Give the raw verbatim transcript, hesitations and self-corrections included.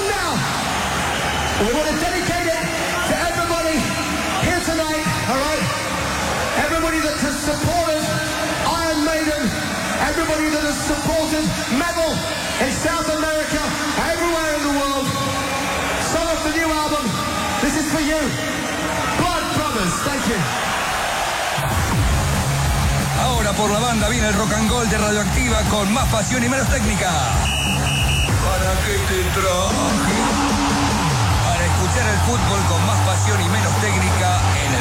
song now. We want to dedicate it to everybody here tonight, all right? Everybody that has supported Iron Maiden, everybody that has supported metal in South America, everywhere in the world. Song of the new album. This is for you. Blood Brothers, thank you. Ahora por la banda viene el rock and roll de Radioactiva con más pasión y menos técnica. ¿Para qué te traje? Para escuchar el fútbol con más pasión y menos técnica en el